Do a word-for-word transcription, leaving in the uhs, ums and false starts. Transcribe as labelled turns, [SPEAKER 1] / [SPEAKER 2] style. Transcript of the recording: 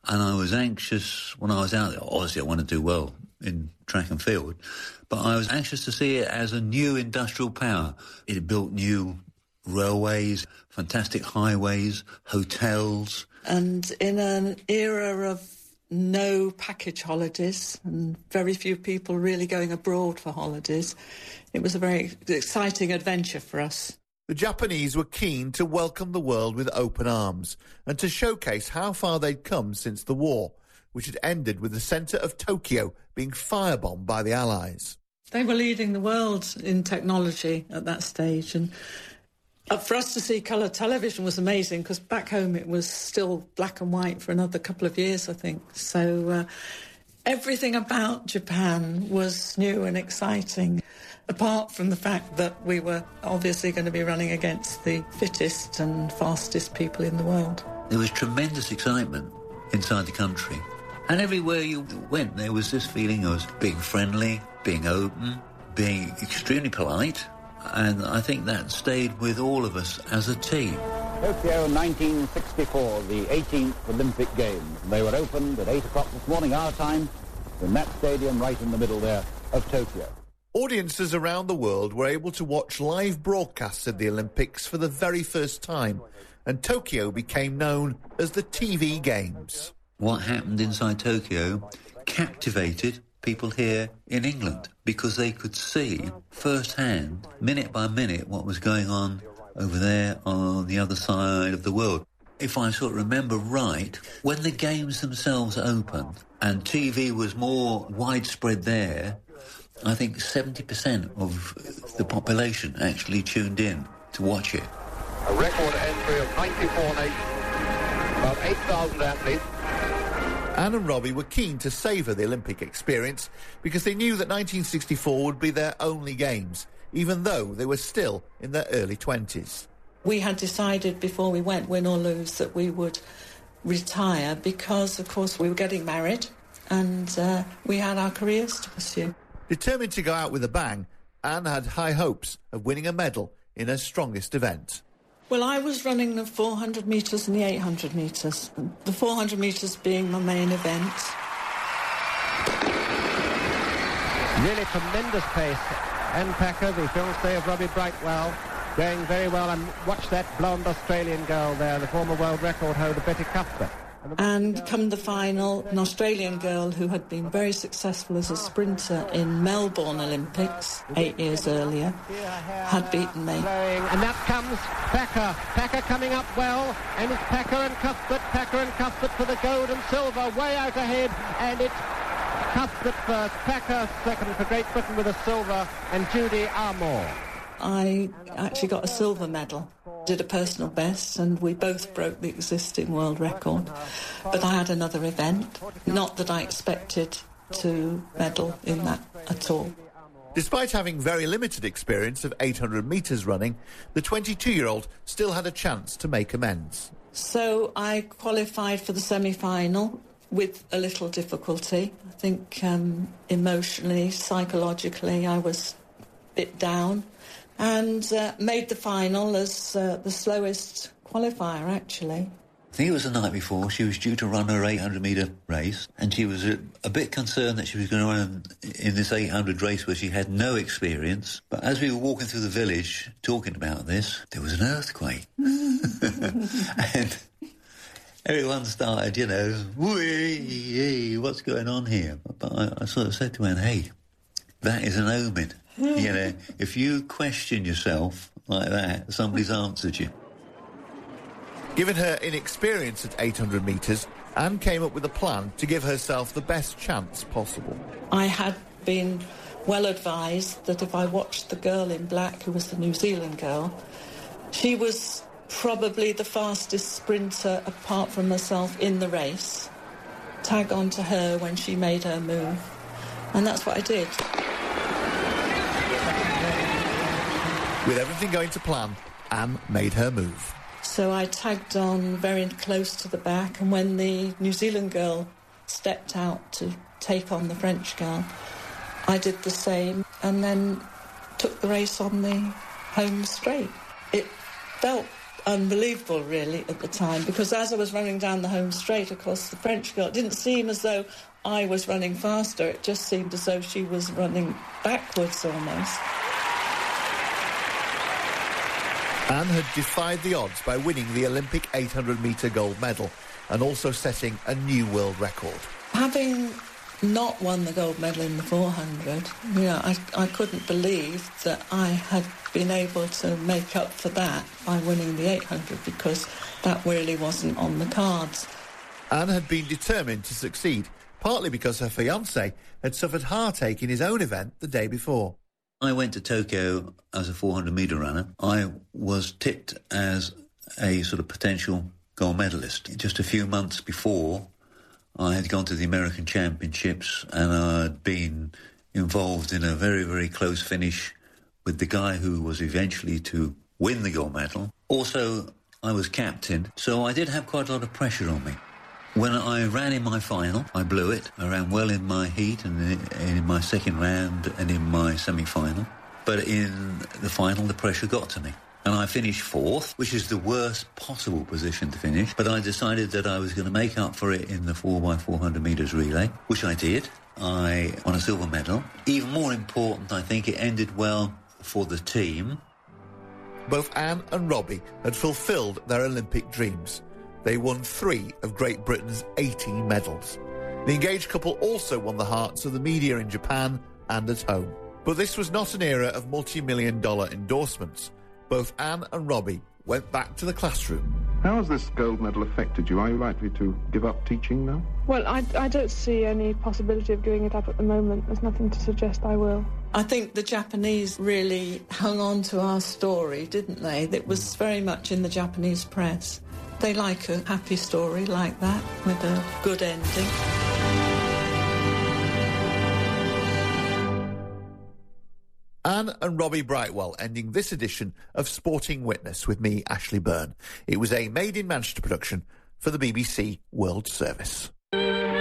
[SPEAKER 1] And I was anxious when I was out there. Obviously, I want to do well in track and field, but I was anxious to see it as a new industrial power. It built new railways, fantastic highways, hotels.
[SPEAKER 2] And in an era of no package holidays and very few people really going abroad for holidays, it was a very exciting adventure for us.
[SPEAKER 3] The Japanese were keen to welcome the world with open arms and to showcase how far they'd come since the war, which had ended with the centre of Tokyo being firebombed by the Allies.
[SPEAKER 2] They were leading the world in technology at that stage, and for us to see colour television was amazing, because back home it was still black and white for another couple of years, I think. So uh, everything about Japan was new and exciting, apart from the fact that we were obviously going to be running against the fittest and fastest people in the world.
[SPEAKER 1] There was tremendous excitement inside the country. And everywhere you went, there was this feeling of being friendly, being open, being extremely polite. And I think that stayed with all of us as a team.
[SPEAKER 4] Tokyo nineteen sixty-four, the eighteenth Olympic Games. They were opened at eight o'clock this morning, our time, in that stadium right in the middle there of Tokyo.
[SPEAKER 3] Audiences around the world were able to watch live broadcasts of the Olympics for the very first time, and Tokyo became known as the T V Games.
[SPEAKER 1] What happened inside Tokyo captivated people here in England, because they could see firsthand, minute by minute, what was going on over there on the other side of the world. If I sort of remember right, when the games themselves opened and T V was more widespread there, I think seventy percent of the population actually tuned in to watch it.
[SPEAKER 5] A record entry of ninety-four nations, about eight thousand athletes.
[SPEAKER 3] Anne and Robbie were keen to savour the Olympic experience because they knew that nineteen sixty-four would be their only games, even though they were still in their early twenties.
[SPEAKER 2] We had decided before we went, win or lose, that we would retire because, of course, we were getting married and uh, we had our careers to pursue.
[SPEAKER 3] Determined to go out with a bang, Anne had high hopes of winning a medal in her strongest event.
[SPEAKER 2] Well, I was running the four hundred metres and the eight hundred metres, the four hundred metres being my main event.
[SPEAKER 6] Really tremendous pace. Anne Packer, the fiancée of Robbie Brightwell, going very well. And watch that blonde Australian girl there, the former world record holder, Betty Cuthbert.
[SPEAKER 2] And come the final, an Australian girl who had been very successful as a sprinter in Melbourne Olympics eight years earlier had beaten me.
[SPEAKER 6] And that comes Packer. Packer coming up well, and it's Packer and Cuthbert. Packer and Cuthbert for the gold and silver, way out ahead, and it's Cuthbert first, Packer second for Great Britain with a silver, and Judy Armour.
[SPEAKER 2] I actually got a silver medal, did a personal best, and we both broke the existing world record. But I had another event, not that I expected to medal in that at all.
[SPEAKER 3] Despite having very limited experience of eight hundred metres running, the twenty-two-year-old still had a chance to make amends.
[SPEAKER 2] So I qualified for the semi-final with a little difficulty. I think um, emotionally, psychologically, I was a bit down. And uh, made the final as uh, the slowest qualifier, actually.
[SPEAKER 1] I think it was the night before. She was due to run her eight hundred metre race, and she was a, a bit concerned that she was going to run in this eight hundred race where she had no experience. But as we were walking through the village talking about this, there was an earthquake. And everyone started, you know, wee, what's going on here? But I, I sort of said to Anne, hey, that is an omen. You know, if you question yourself like that, somebody's answered you.
[SPEAKER 3] Given her inexperience at eight hundred metres, Anne came up with a plan to give herself the best chance possible.
[SPEAKER 2] I had been well advised that if I watched the girl in black, who was the New Zealand girl, she was probably the fastest sprinter apart from herself in the race. Tag on to her when she made her move. And that's what I did.
[SPEAKER 3] With everything going to plan, Anne made her move.
[SPEAKER 2] So I tagged on very close to the back, and when the New Zealand girl stepped out to take on the French girl, I did the same and then took the race on the home straight. It felt unbelievable, really, at the time, because as I was running down the home straight, of course, the French girl, it didn't seem as though I was running faster. It just seemed as though she was running backwards almost.
[SPEAKER 3] Anne had defied the odds by winning the Olympic eight hundred metre gold medal and also setting a new world record.
[SPEAKER 2] Having not won the gold medal in the four hundred, you know, I, I couldn't believe that I had been able to make up for that by winning the eight hundred, because that really wasn't on the cards.
[SPEAKER 3] Anne had been determined to succeed, partly because her fiancé had suffered heartache in his own event the day before.
[SPEAKER 1] I went to Tokyo as a four hundred metre runner. I was tipped as a sort of potential gold medalist. Just a few months before, I had gone to the American Championships and I'd been involved in a very, very close finish with the guy who was eventually to win the gold medal. Also, I was captain, so I did have quite a lot of pressure on me. When I ran in my final, I blew it. I ran well in my heat and in my second round and in my semi-final. But in the final, the pressure got to me. And I finished fourth, which is the worst possible position to finish. But I decided that I was going to make up for it in the four by four hundred metres relay, which I did. I won a silver medal. Even more important, I think, it ended well for the team.
[SPEAKER 3] Both Anne and Robbie had fulfilled their Olympic dreams. They won three of Great Britain's eighteen medals. The engaged couple also won the hearts of the media in Japan and at home. But this was not an era of multi-million dollar endorsements. Both Anne and Robbie went back to the classroom.
[SPEAKER 7] How has this gold medal affected you? Are you likely to give up teaching now?
[SPEAKER 8] Well, I, I don't see any possibility of giving it up at the moment. There's nothing to suggest I will.
[SPEAKER 2] I think the Japanese really hung on to our story, didn't they? It was very much in the Japanese press. They like a happy story like that, with a good ending.
[SPEAKER 3] Anne and Robbie Brightwell ending this edition of Sporting Witness with me, Ashley Byrne. It was a Made in Manchester production for the B B C World Service.